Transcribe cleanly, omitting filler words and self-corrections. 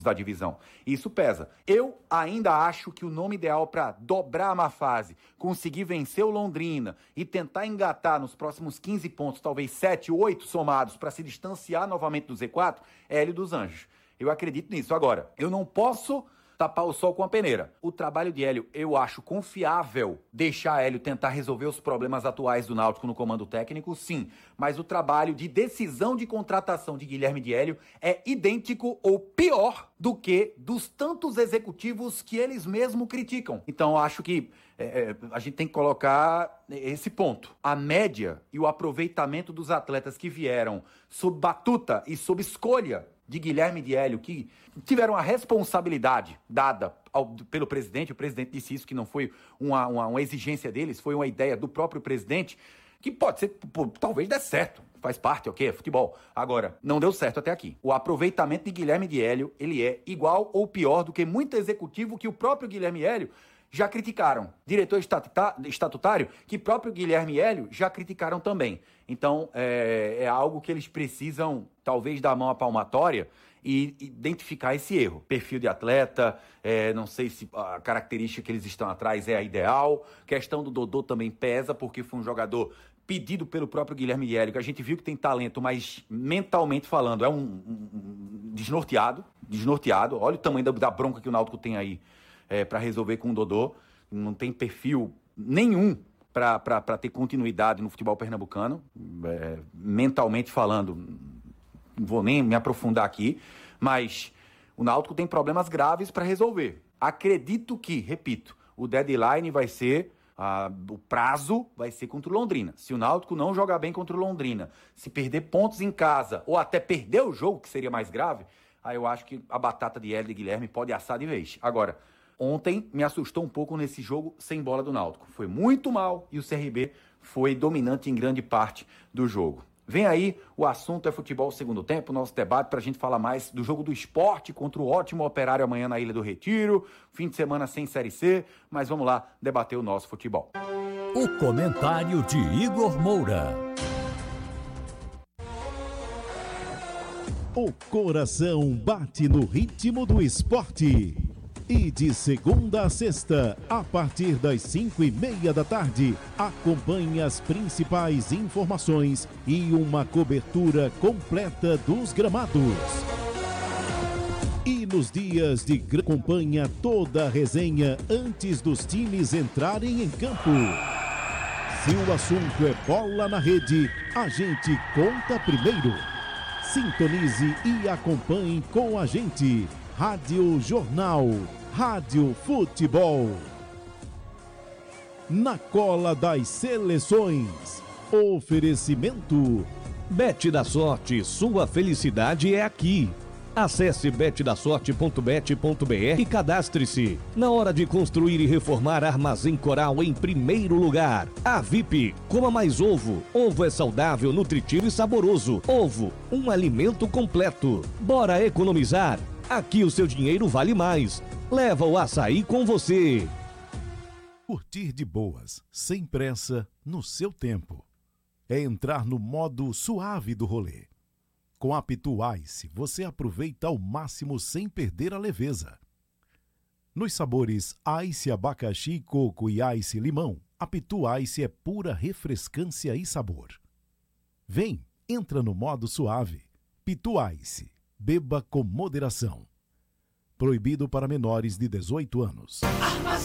da divisão. Isso pesa. Eu ainda acho que o nome ideal para dobrar a má fase, conseguir vencer o Londrina e tentar engatar nos próximos 15 pontos, talvez 7, 8 somados, para se distanciar novamente do Z4, é Hélio dos Anjos. Eu acredito nisso. Agora, eu não posso tapar o sol com a peneira. O trabalho de Hélio, eu acho confiável deixar Hélio tentar resolver os problemas atuais do Náutico no comando técnico, sim. Mas o trabalho de decisão de contratação de Guilherme de Hélio é idêntico ou pior do que dos tantos executivos que eles mesmos criticam. Então, eu acho que a gente tem que colocar esse ponto. A média e o aproveitamento dos atletas que vieram sob batuta e sob escolha de Guilherme de Hélio, que tiveram a responsabilidade dada pelo presidente. O presidente disse isso, que não foi uma exigência deles, foi uma ideia do próprio presidente, que pode ser, talvez dê certo, faz parte, ok, é futebol. Agora, não deu certo até aqui. O aproveitamento de Guilherme de Hélio, ele é igual ou pior do que muito executivo que o próprio Guilherme Hélio já criticaram. Diretor estatutário, que próprio Guilherme Hélio já criticaram também. Então, é algo que eles precisam, talvez, dar a mão à palmatória e identificar esse erro. Perfil de atleta, não sei se a característica que eles estão atrás é a ideal. Questão do Dodô também pesa, porque foi um jogador pedido pelo próprio Guilherme de Hélio, que a gente viu que tem talento, mas mentalmente falando, é um desnorteado. Olha o tamanho da bronca que o Náutico tem aí para resolver com o Dodô. Não tem perfil nenhum para ter continuidade no futebol pernambucano, mentalmente falando. Não vou nem me aprofundar aqui, mas o Náutico tem problemas graves para resolver. Acredito que, repito, o deadline vai ser, o prazo vai ser contra o Londrina. Se o Náutico não jogar bem contra o Londrina, se perder pontos em casa, ou até perder o jogo, que seria mais grave, aí eu acho que a batata de Hélio e Guilherme pode assar de vez. Agora, ontem me assustou um pouco nesse jogo sem bola do Náutico. Foi muito mal e o CRB foi dominante em grande parte do jogo. Vem aí, o assunto é futebol segundo tempo, nosso debate para a gente falar mais do jogo do Sport contra o ótimo Operário amanhã na Ilha do Retiro, fim de semana sem Série C, mas vamos lá debater o nosso futebol. O comentário de Igor Moura. O coração bate no ritmo do esporte. E de segunda a sexta, a partir das 5:30 da tarde, acompanhe as principais informações e uma cobertura completa dos gramados. E nos dias de acompanha toda a resenha antes dos times entrarem em campo. Se o assunto é bola na rede, a gente conta primeiro. Sintonize e acompanhe com a gente. Rádio Jornal. Rádio Futebol. Na cola das seleções. Oferecimento. Bet da Sorte, sua felicidade é aqui. Acesse betdasorte.bet.br e cadastre-se. Na hora de construir e reformar, Armazém Coral em primeiro lugar. A VIP, coma mais ovo. Ovo é saudável, nutritivo e saboroso. Ovo, um alimento completo. Bora economizar. Aqui o seu dinheiro vale mais. Leva o açaí com você. Curtir de boas, sem pressa, no seu tempo. É entrar no modo suave do rolê. Com a Pitu Ice, você aproveita ao máximo sem perder a leveza. Nos sabores Ice abacaxi, coco e Ice limão, a Pitu Ice é pura refrescância e sabor. Vem, entra no modo suave. Pitu Ice. Beba com moderação. Proibido para menores de 18 anos.